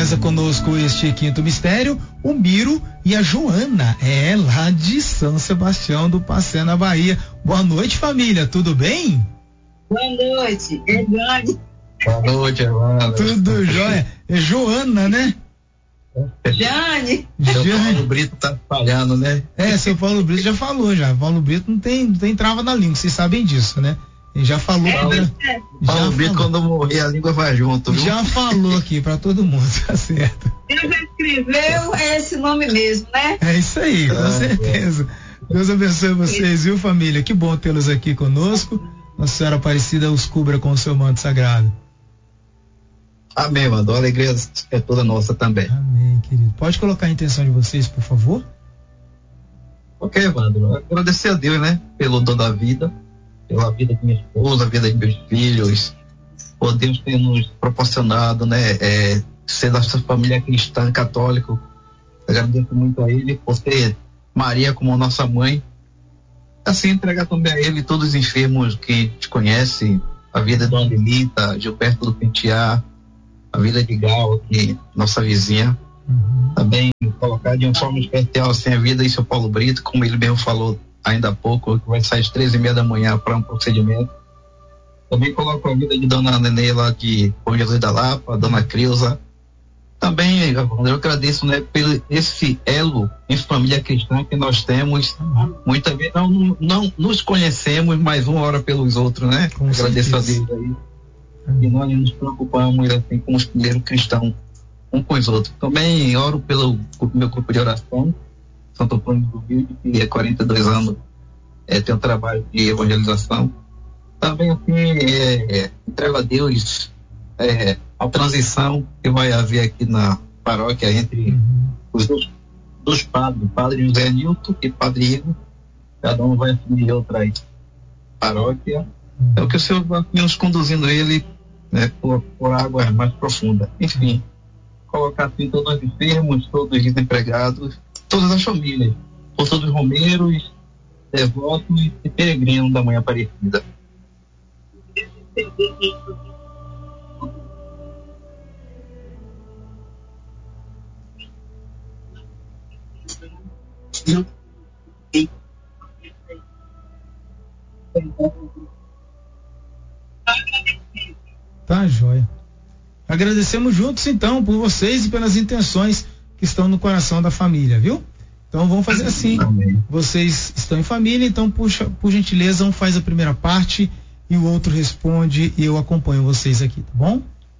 reza conosco este quinto mistério, o Miro e a Joana, lá de São Sebastião do Passé, na Bahia. Boa noite, família, tudo bem? Boa noite, Jane. Boa noite, Joana. Tudo jóia? É Joana, né? Jane. Seu Paulo Brito tá falhando, né? Seu Paulo Brito já falou já. Paulo Brito não tem trava na língua, vocês sabem disso, né? Ele já falou. Paulo Brito, quando morrer, a língua vai junto, viu? Já falou aqui pra todo mundo, tá certo. Ele já escreveu esse nome mesmo, né? É isso aí, com certeza. Deus abençoe vocês, viu, família? Que bom tê-los aqui conosco. Nossa Senhora Aparecida os cubra com o seu manto sagrado. Amém, mano. A alegria é toda nossa também. Amém, querido. Pode colocar a intenção de vocês, por favor? Ok, mano. Agradecer a Deus, né? Pelo dom da vida, pela vida de minha esposa, a vida de meus filhos. Por Deus ter nos proporcionado, né? Ser dessa família cristã, católica. Agradeço muito a Ele por ter Maria como nossa mãe. Assim, entregar também a Ele todos os enfermos que te conhecem, a vida de Dona Lilita, Gilberto do Pentear, a vida de Gal, aqui, nossa vizinha. Também colocar de uma forma especial assim, a vida de seu Paulo Brito, como ele mesmo falou ainda há pouco, que vai sair às 13h30 da manhã para um procedimento. Também coloco a vida de Dona Nenê lá de Bom Jesus da Lapa, Dona Creuza. Também eu agradeço, né, pelo esse elo em família cristã que nós temos. Muitas vezes não nos conhecemos, mas uma hora pelos outros, né? Com agradeço certeza. a Deus aí. E nós nos preocupamos assim com os primeiros cristãos, um com os outros. Também oro pelo meu grupo de oração, Santo Antônio do Rio, que há 42 anos tem um trabalho de evangelização. Também assim, entrego a Deus a transição que vai haver aqui na paróquia entre os dois padres, o padre José Nilton e o padre Igor. Cada um vai assumir outra paróquia. É o que o Senhor vai nos conduzindo ele, né, por águas mais profundas. Enfim, colocar assim todos os enfermos, todos os desempregados, todas as famílias, por todos os romeiros, devotos e peregrinos da Mãe Aparecida. Tá, joia. Agradecemos juntos, então, por vocês e pelas intenções que estão no coração da família, viu? Então vamos fazer assim. Vocês estão em família, então por gentileza, um faz a primeira parte e o outro responde e eu acompanho vocês aqui, tá bom?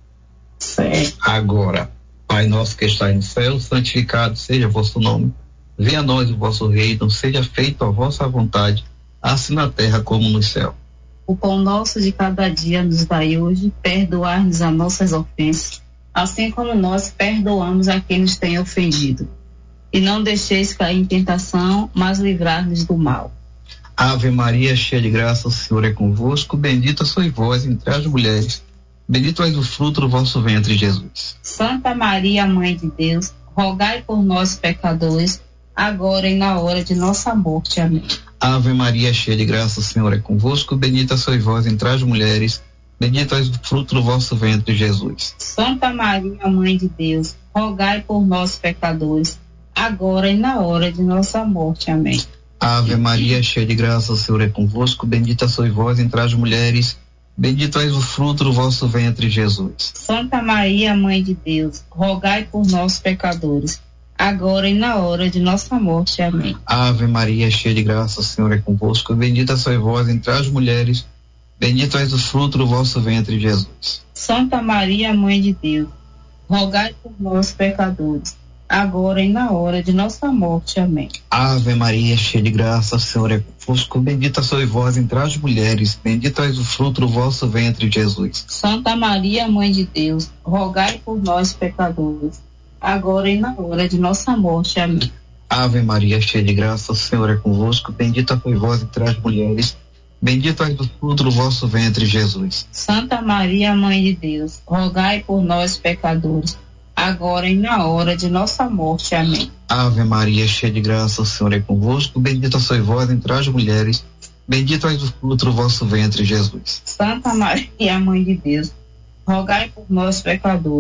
Agora, Pai nosso que está no céu, santificado seja o vosso nome. Venha a nós o vosso reino, seja feita a vossa vontade, assim na terra como no céu. O pão nosso de cada dia nos dai hoje, perdoar-nos as nossas ofensas, assim como nós perdoamos a quem nos tem ofendido. E não deixeis cair em tentação, mas livrar-nos do mal. Ave Maria, cheia de graça, o Senhor é convosco, bendita sois vós entre as mulheres, bendito és o fruto do vosso ventre, Jesus. Santa Maria, Mãe de Deus, rogai por nós, pecadores, agora e na hora de nossa morte. Amém. Ave Maria, cheia de graça, o Senhor é convosco, bendita sois vós entre as mulheres, bendito és o fruto do vosso ventre, Jesus. Santa Maria, Mãe de Deus, rogai por nós, pecadores, agora e na hora de nossa morte. Amém. Ave Maria, cheia de graça, o Senhor é convosco, bendita sois vós entre as mulheres, bendito és o fruto do vosso ventre, Jesus. Santa Maria, Mãe de Deus, rogai por nós, pecadores, agora e na hora de nossa morte. Amém. Ave Maria, cheia de graça, o Senhor é convosco, bendita sois vós entre as mulheres, bendito és o fruto do vosso ventre, Jesus. Santa Maria, Mãe de Deus, rogai por nós, pecadores, agora e na hora de nossa morte. Amém. Ave Maria, cheia de graça, o Senhor é convosco, bendita sois vós entre as mulheres, bendito és o fruto do vosso ventre, Jesus. Santa Maria, Mãe de Deus, rogai por nós, pecadores, agora e na hora de nossa morte. Amém. Ave Maria, cheia de graça, o Senhor é convosco, bendita sois vós entre as mulheres, bendito és o fruto do vosso ventre, Jesus. Santa Maria, Mãe de Deus, rogai por nós, pecadores, agora e na hora de nossa morte. Amém. Ave Maria, cheia de graça, o Senhor é convosco, bendita sois vós entre as mulheres, bendito és o fruto do vosso ventre, Jesus. Santa Maria, Mãe de Deus, rogai por nós, pecadores,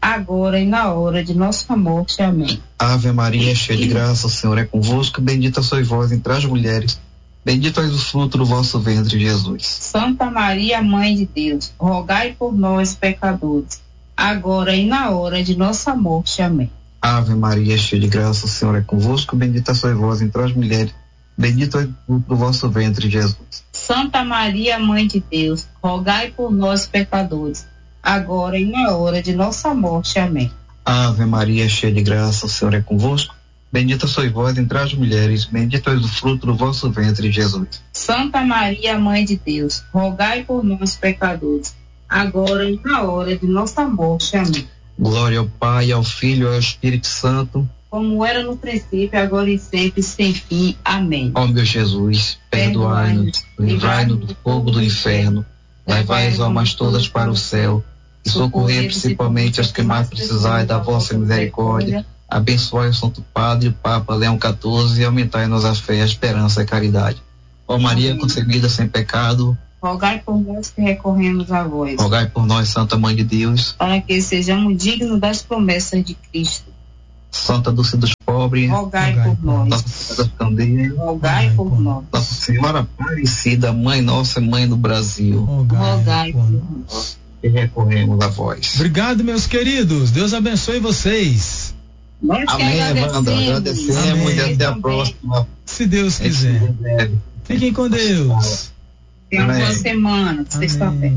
agora e na hora de nossa morte. Amém. Ave Maria, cheia de graça, o Senhor é convosco, bendita sois vós entre as mulheres, bendito é o fruto do vosso ventre, Jesus. Santa Maria, Mãe de Deus, rogai por nós, pecadores, agora e na hora de nossa morte. Amém. Ave Maria, cheia de graça, o Senhor é convosco, bendita sois vós entre as mulheres, bendito é o fruto do vosso ventre, Jesus. Santa Maria, Mãe de Deus, rogai por nós, pecadores, agora e na hora de nossa morte. Amém. Ave Maria, cheia de graça, o Senhor é convosco, bendita sois vós entre as mulheres, bendito é o fruto do vosso ventre, Jesus. Santa Maria, Mãe de Deus, rogai por nós, pecadores, agora e na hora de nossa morte. Amém. Glória ao Pai, ao Filho e ao Espírito Santo, como era no princípio, agora e sempre, sem fim. Amém. Ó meu Jesus, perdoai-nos, livrai-nos do fogo do inferno, levai as almas todas para o céu e socorrei principalmente as que mais precisarem da vossa misericórdia. Abençoai o Santo Padre, o Papa Leão XIV, e aumentai-nos a fé, a esperança e a caridade. Ó Maria Amém. concebida sem pecado, rogai por nós que recorremos a vós. Rogai por nós, Santa Mãe de Deus, para que sejamos dignos das promessas de Cristo. Santa Dulce dos Pobres, rogai por nós. Nossa Senhora das Candeias, rogai por nós. Nossa Senhora Aparecida, Mãe Nossa e Mãe do Brasil, rogai por nós. E recorremos a vós. Obrigado, meus queridos. Deus abençoe vocês. Amém, Evandro. Agradecemos e até a próxima. Se Deus quiser. Fiquem com Deus. Tenha uma boa semana. Sexta-feira.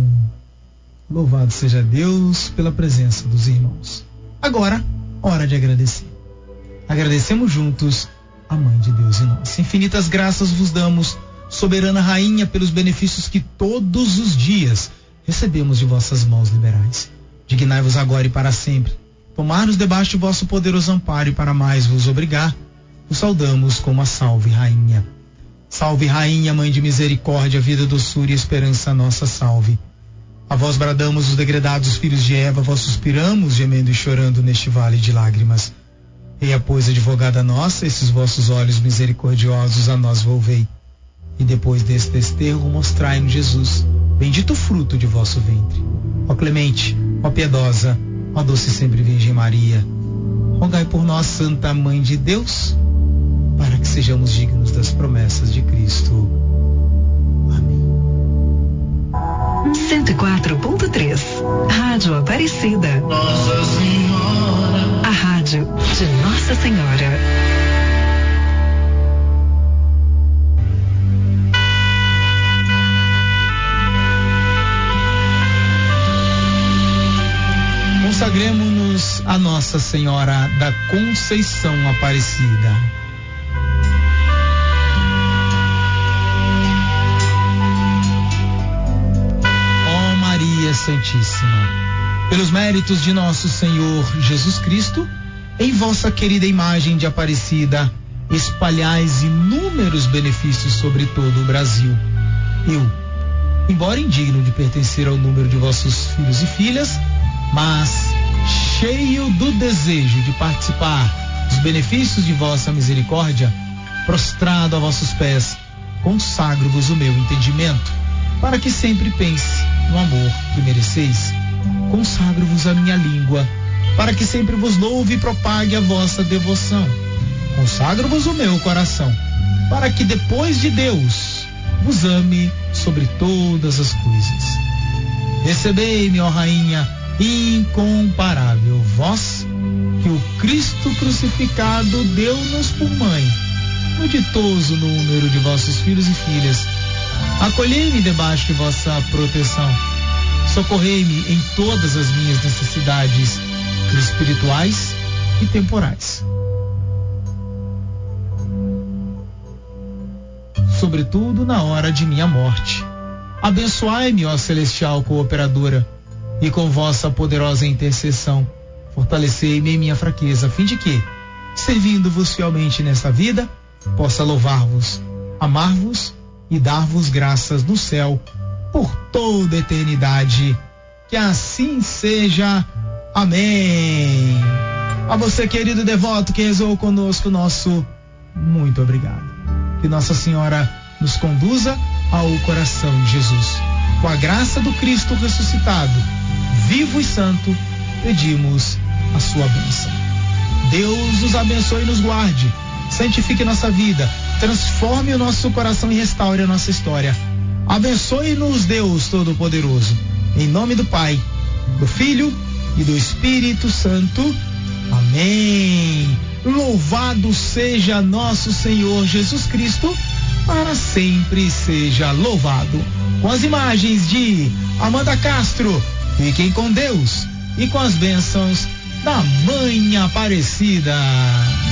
Louvado seja Deus pela presença dos irmãos. Agora, hora de agradecer. Agradecemos juntos a Mãe de Deus e nós. Infinitas graças vos damos, soberana Rainha, pelos benefícios que todos os dias recebemos de vossas mãos liberais. Dignai-vos agora e para sempre tomar-nos debaixo de vosso poderoso amparo, e para mais vos obrigar, os saudamos como a Salve Rainha. Salve Rainha, Mãe de misericórdia, vida, doçura e esperança nossa, salve. A vós bradamos os degredados filhos de Eva, vós suspiramos, gemendo e chorando neste vale de lágrimas. Eia, pois, advogada nossa, esses vossos olhos misericordiosos a nós volvei. E depois deste desterro, mostrai-nos Jesus, bendito o fruto de vosso ventre. Ó clemente, ó piedosa, ó doce sempre Virgem Maria, rogai por nós, Santa Mãe de Deus, para que sejamos dignos das promessas de Cristo. Amém. 104.3 Rádio Aparecida. Nossa Senhora. A rádio de Nossa Senhora. Consagremos-nos a Nossa Senhora da Conceição Aparecida. Ó Maria Santíssima, pelos méritos de nosso Senhor Jesus Cristo, em vossa querida imagem de Aparecida, espalhais inúmeros benefícios sobre todo o Brasil. Eu, embora indigno de pertencer ao número de vossos filhos e filhas, mas cheio do desejo de participar dos benefícios de vossa misericórdia, prostrado a vossos pés, consagro-vos o meu entendimento, para que sempre pense no amor que mereceis. Consagro-vos a minha língua, para que sempre vos louve e propague a vossa devoção. Consagro-vos o meu coração, para que depois de Deus vos ame sobre todas as coisas. Recebei-me, ó Rainha incomparável, vós que o Cristo crucificado deu-nos por mãe, no ditoso número de vossos filhos e filhas. Acolhei-me debaixo de vossa proteção. Socorrei-me em todas as minhas necessidades espirituais e temporais. Sobretudo na hora de minha morte. Abençoai-me, ó celestial cooperadora, e com vossa poderosa intercessão, fortalecei-me em minha fraqueza, a fim de que, servindo-vos fielmente nesta vida, possa louvar-vos, amar-vos e dar-vos graças no céu por toda a eternidade. Que assim seja. Amém. A você, querido devoto, que rezou conosco, nosso muito obrigado. Que Nossa Senhora nos conduza ao coração de Jesus. Com a graça do Cristo ressuscitado, vivo e santo, pedimos a sua bênção. Deus nos abençoe e nos guarde, santifique nossa vida, transforme o nosso coração e restaure a nossa história. Abençoe-nos, Deus Todo-Poderoso, em nome do Pai, do Filho e do Espírito Santo. Amém. Louvado seja nosso Senhor Jesus Cristo, para sempre seja louvado. Com as imagens de Amanda Castro, fiquem com Deus e com as bênçãos da Mãe Aparecida.